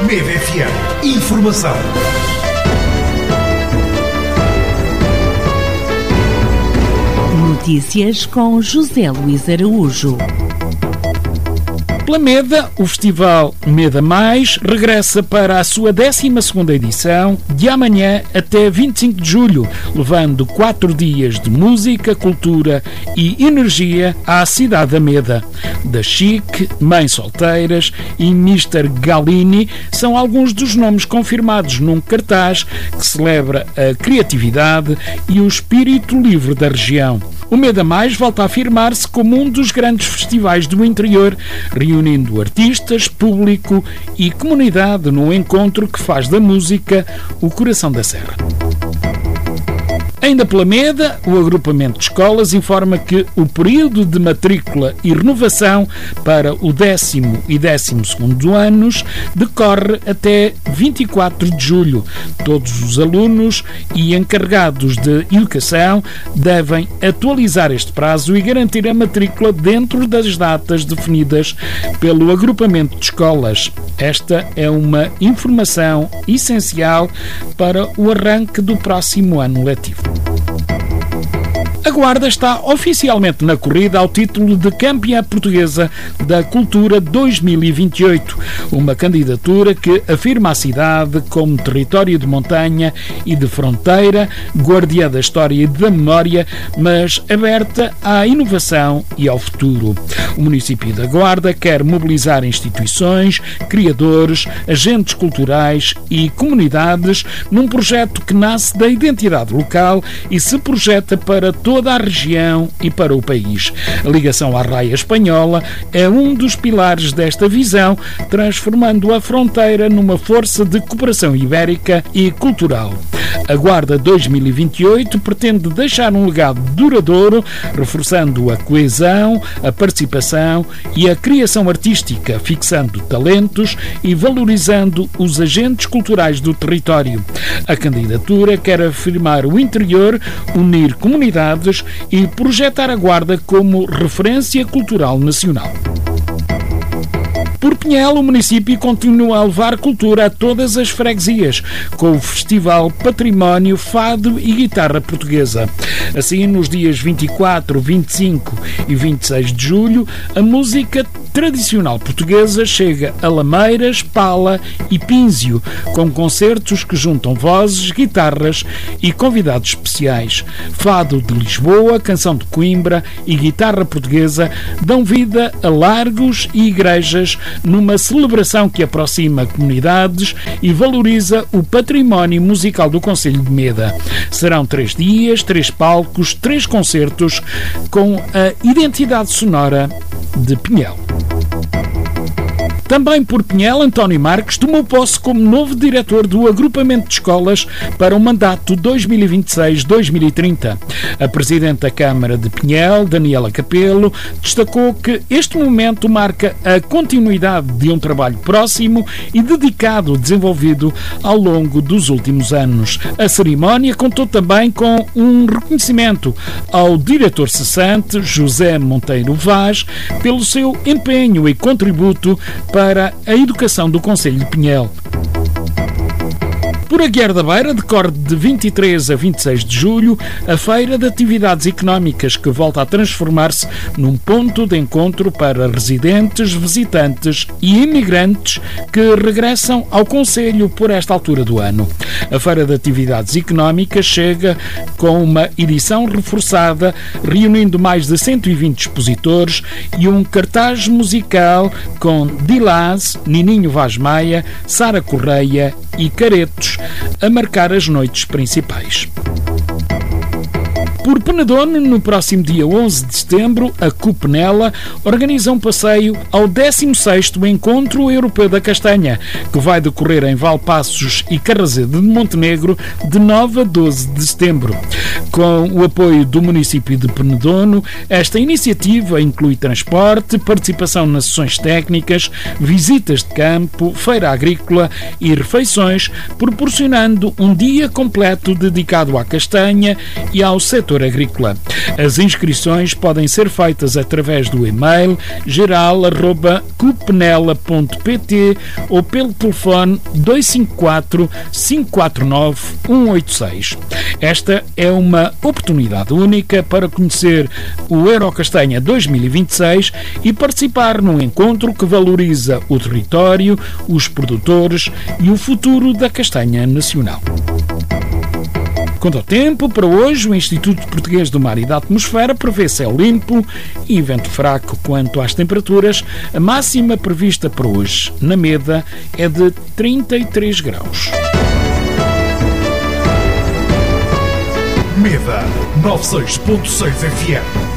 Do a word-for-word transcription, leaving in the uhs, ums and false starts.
Mede F M. Informação. Notícias com José Luís Araújo. Pela Meda, o Festival Meda Mais regressa para a sua décima segunda edição, de amanhã até vinte e cinco de julho, levando quatro dias de música, cultura e energia à cidade da Meda. Da Chic, Mães Solteiras e mister Galini são alguns dos nomes confirmados num cartaz que celebra a criatividade e o espírito livre da região. O Meda Mais volta a afirmar-se como um dos grandes festivais do interior, reunindo artistas, público e comunidade num encontro que faz da música o coração da serra. Ainda pela Meda, o agrupamento de escolas informa que o período de matrícula e renovação para o décimo e décimo segundo anos decorre até vinte e quatro de julho. Todos os alunos e encarregados de educação devem atualizar este prazo e garantir a matrícula dentro das datas definidas pelo agrupamento de escolas. Esta é uma informação essencial para o arranque do próximo ano letivo. A Guarda está oficialmente na corrida ao título de Campeã Portuguesa da Cultura dois mil e vinte e oito, uma candidatura que afirma a cidade como território de montanha e de fronteira, guardiã da história e da memória, mas aberta à inovação e ao futuro. O município da Guarda quer mobilizar instituições, criadores, agentes culturais e comunidades num projeto que nasce da identidade local e se projeta para toda toda a região e para o país. A ligação à raia espanhola é um dos pilares desta visão, transformando a fronteira numa força de cooperação ibérica e cultural. A Guarda dois mil e vinte e oito pretende deixar um legado duradouro, reforçando a coesão, a participação e a criação artística, fixando talentos e valorizando os agentes culturais do território. A candidatura quer afirmar o interior, unir comunidades e projetar a Guarda como referência cultural nacional. Por Pinhel, o município continua a levar cultura a todas as freguesias, com o Festival Património, Fado e Guitarra Portuguesa. Assim, nos dias vinte e quatro, vinte e cinco e vinte e seis de julho, a música tradicional portuguesa chega a Lameiras, Pala e Pínzio, com concertos que juntam vozes, guitarras e convidados especiais. Fado de Lisboa, Canção de Coimbra e Guitarra Portuguesa dão vida a largos e igrejas numa celebração que aproxima comunidades e valoriza o património musical do concelho de Meda. Serão três dias, três palcos, três concertos com a identidade sonora de Pinhel. Também por Pinhel, António Marques tomou posse como novo diretor do agrupamento de escolas para o mandato dois mil e vinte e seis a dois mil e trinta. A Presidente da Câmara de Pinhel, Daniela Capelo, destacou que este momento marca a continuidade de um trabalho próximo e dedicado desenvolvido ao longo dos últimos anos. A cerimónia contou também com um reconhecimento ao diretor cessante, José Monteiro Vaz, pelo seu empenho e contributo para a educação do concelho de Pinhel. Por Aguiar da Beira, decorre de vinte e três a vinte e seis de julho a Feira de Atividades Económicas, que volta a transformar-se num ponto de encontro para residentes, visitantes e imigrantes que regressam ao concelho por esta altura do ano. A Feira de Atividades Económicas chega com uma edição reforçada, reunindo mais de cento e vinte expositores e um cartaz musical com Dilaz, Nininho Vaz Maia, Sara Correia e Caretos a marcar as noites principais. Por Penedono, no próximo dia onze de setembro, a Cupenela organiza um passeio ao décimo sexto Encontro Europeu da Castanha, que vai decorrer em Valpaços e Carrazede de Montenegro de nove a doze de setembro. Com o apoio do município de Penedono, esta iniciativa inclui transporte, participação nas sessões técnicas, visitas de campo, feira agrícola e refeições, proporcionando um dia completo dedicado à castanha e ao setor setor agrícola. As inscrições podem ser feitas através do e-mail geral arroba cupenela ponto pt ou pelo telefone dois cinco quatro, cinco quatro nove, um oito seis. Esta é uma oportunidade única para conhecer o Eurocastanha dois mil e vinte e seis e participar num encontro que valoriza o território, os produtores e o futuro da castanha nacional. Quanto ao tempo, para hoje, o Instituto Português do Mar e da Atmosfera prevê céu limpo e vento fraco. Quanto às temperaturas, a máxima prevista para hoje na Meda é de trinta e três graus. Meda noventa e seis ponto seis F M.